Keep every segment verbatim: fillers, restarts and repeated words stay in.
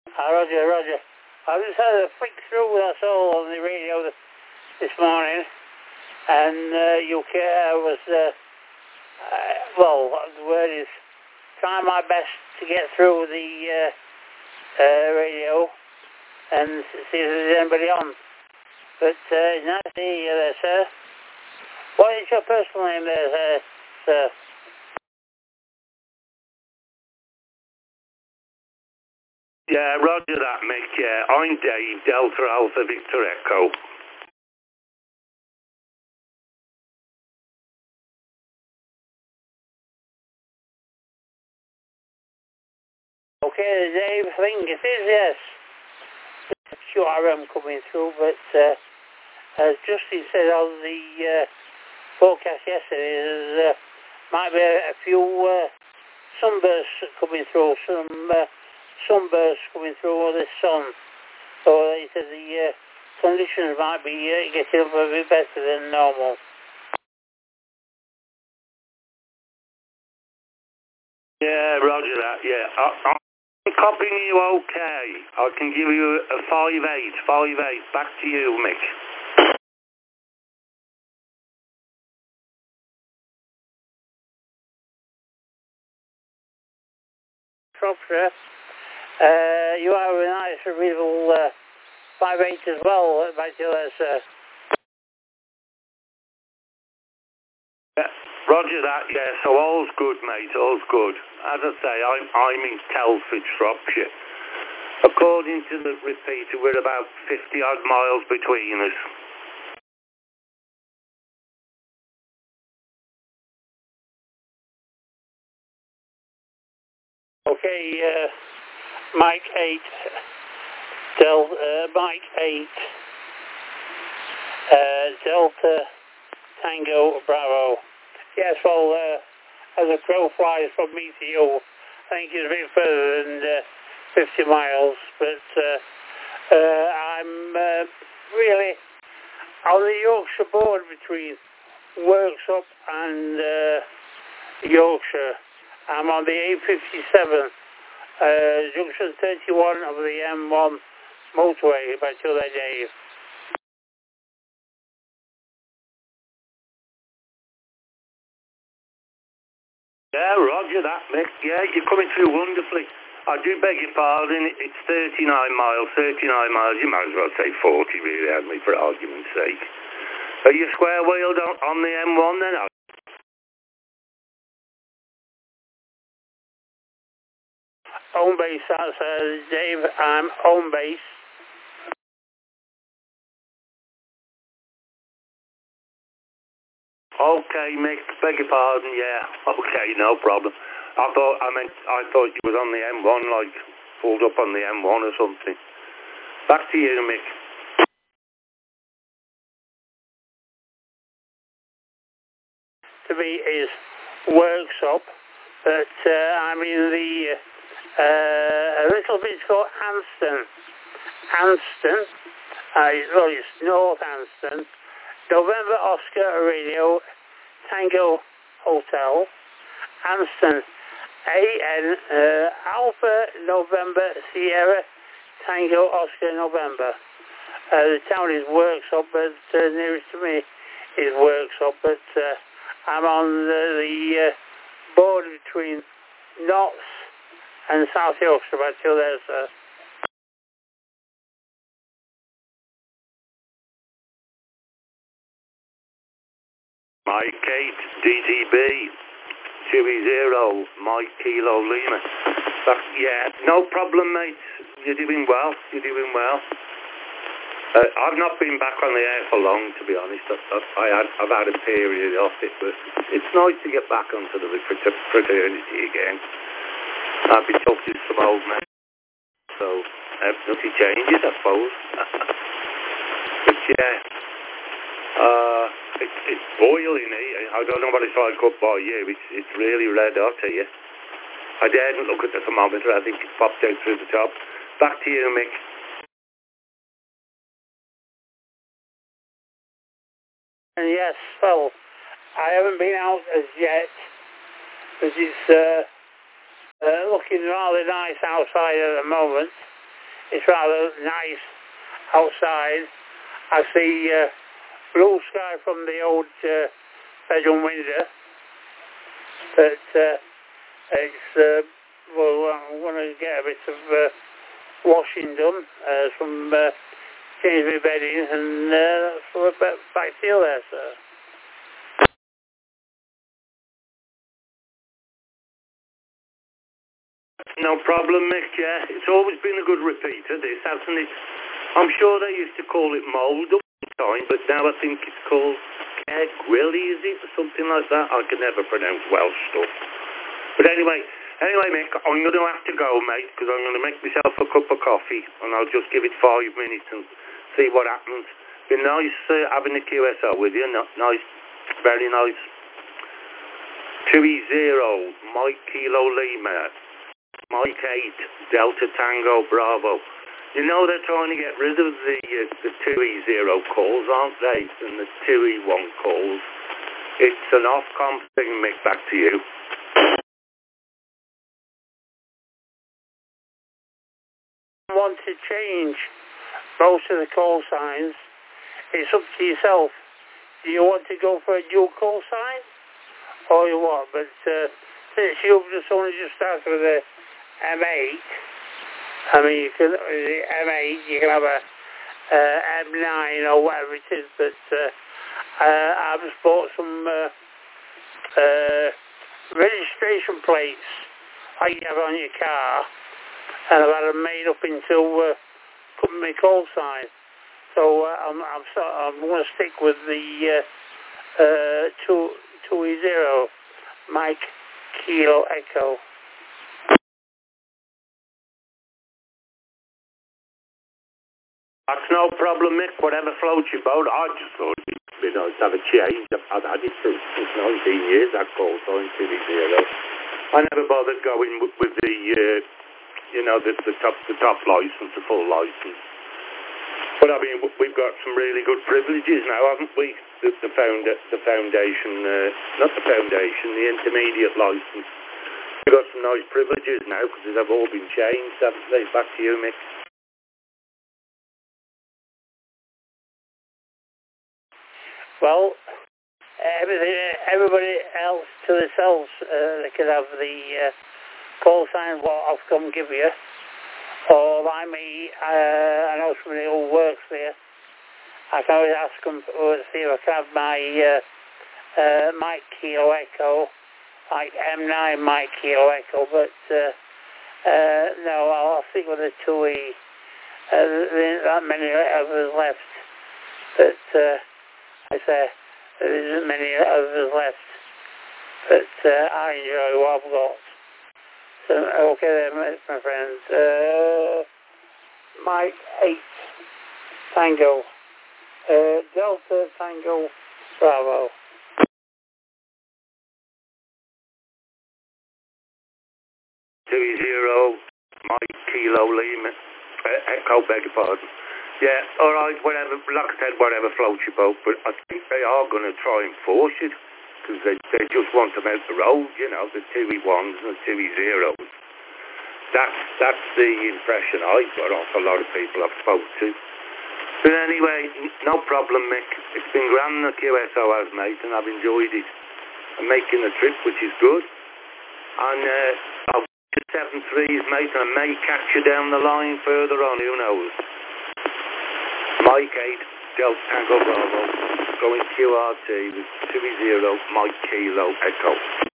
Ah, Roger, Roger. I just had a flick through, that's all, on the radio this, this morning, and uh, U K was, uh, uh, well, the word is, trying my best to get through the uh, uh, radio and see if there's anybody on. But uh, it's nice to hear you there, sir. What is your personal name there, uh, sir? Yeah, roger that, Mick, yeah. I'm Dave, Delta Alpha Victor Echo. Okay, Dave, I think it is, yes. Sure, I'm coming through, but uh, as Justin said on the uh, forecast yesterday, there uh, might be a, a few uh, sunbursts coming through, some uh, sunbursts coming through with the sun. So he said the uh, conditions might be uh, getting up a bit better than normal. Yeah, roger that, yeah. I, I'm copying you okay. I can give you a five eight, five eight. Back to you, Mick. Shropshire, uh, you have a nice readable uh, five eight as well, back to us, sir. Yeah, roger that, yeah. So all's good, mate, all's good. As I say, I'm, I'm in Telford, Shropshire. According to the repeater, we're about fifty odd miles between us. Okay, uh, Mike eight, Del, uh, Mike eight, uh, Delta Tango Bravo. Yes, well, uh, as a crow flies from me to you, I think it's a bit further than uh, fifty miles, but uh, uh, I'm uh, really on the Yorkshire border between Worksop and uh, Yorkshire. I'm on the A fifty-seven, uh, junction thirty-one of the M one motorway, back to that, Dave. Yeah, roger that, Mick. Yeah, you're coming through wonderfully. I do beg your pardon, it's thirty-nine miles, thirty-nine miles. You might as well say forty, really, hadn't we, for argument's sake. Are you square-wheeled on, on the M one then? Home base, that's uh, Dave. I'm home base. Okay, Mick, beg your pardon, yeah. Okay, no problem. I thought, I meant, I thought you was on the M one, like, pulled up on the M one or something. Back to you, Mick. To me is Worksop, but uh, I'm in the uh, a little bit called Anston. Anston, uh, well, it's North Anston. November Oscar Radio, Tango Hotel, Anston, A N uh, Alpha November Sierra, Tango Oscar November. Uh, the town is Worksop, but uh, nearest to me is Worksop, but uh, I'm on the, the uh, border between Notts and South Yorkshire, but till there's uh, Mike eight, D T B, two zero, Mike Kilo Lima. But, yeah, no problem, mate. You're doing well, you're doing well. Uh, I've not been back on the air for long, to be honest. I, I, I had, I've had a period off it, but it's nice to get back onto the fraternity again. I've been talking to some old men, so uh, nothing changes, I suppose. But yeah, uh, it, it's boiling here. I don't know what it's like up by you. It's, it's really red hot here. I daren't look at the thermometer. I think it popped out through the top. Back to you, Mick. and yes, well, I haven't been out as yet, but it's uh, uh, looking rather nice outside at the moment. it's rather nice outside. I see uh, blue sky from the old uh, bedroom window. But uh, it's, uh, well, I'm going to get a bit of uh, washing done, uh, some uh, change my bedding, and uh, that's what back, back to you there, sir. No problem, Mick, yeah. It's always been a good repeater, this, hasn't it? I'm sure they used to call it mould up one time, but now I think it's called keg willy, is it? Or something like that. I can never pronounce Welsh stuff. But anyway, anyway, Mick, I'm going to have to go, mate, because I'm going to make myself a cup of coffee, and I'll just give it five minutes and see what happens. Been nice uh, having the Q S O with you. No, nice, very nice. two E zero, Mike Kilo Lima. Mike eight, Delta Tango Bravo. You know they're trying to get rid of the uh, the two E zero calls, aren't they? And the two E one calls. It's an off-comp thing, Mick, back to you. Want to change most of the call signs, it's up to yourself. Do you want to go for a dual call sign? Or you what? But uh, since you've just only just started with a M eight, I mean, you can, the M eight, you can have a uh, M nine or whatever it is, but uh, uh, I've just bought some uh, uh, registration plates like you have on your car, and I've had them made up into uh, company call sign. So uh, I'm I'm, so, I'm going to stick with the uh, uh, two two E zero, Mike Kilo Echo. That's no problem, Mick. Whatever floats your boat. I just thought it'd be nice to have a change. I've had it for since nineteen years, that call sign two E zero. I never bothered going with, with the, uh, you know, the, the top the top license, the full license. But I mean, we've got some really good privileges now, haven't we? The, the, found, the foundation, uh, not the foundation, the intermediate license. We've got some nice privileges now because they've all been changed, haven't they? Back to you, Mick. Well, everything, everybody else to themselves, uh, they could have the uh, call sign what Ofcom give you. Or I may, uh, I know somebody who works there. I can always ask them to see if I can have my uh, uh, Mike Kilo Echo, like M nine Mike Kilo Echo, but uh, uh, no, I'll stick with the two E. Uh, there isn't that many of us left, but uh, I say there isn't many of us left, but uh, I enjoy what I've got. So, okay then, my friends. Uh, Mike eight Tango, uh, Delta Tango Bravo. two zero, Mike Kilo Lima, uh, Echo, beg your pardon. Yeah, all right, whatever, like I said, whatever floats your boat, but I think they are going to try and force it, because they, they just want them out the road, you know, the two E ones and the two E zeros. That's, that's the impression I got off a lot of people I've spoke to. But anyway, no problem, Mick. It's been grand, the Q S O has, mate, and I've enjoyed it. I'm making a trip, which is good. And uh, I'll get seven threes, mate, and I may catch you down the line further on, who knows. Mike eight, Delta Tango Bravo, going Q R T with two E zero, Mike Kilo Echo.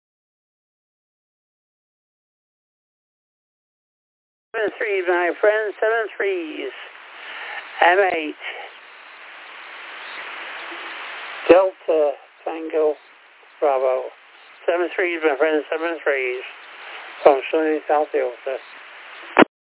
Seven threes, my friends, seven threes. M eight. Delta Tango Bravo. Seven threes, my friends, seven threes. From Sunny South Yorkshire.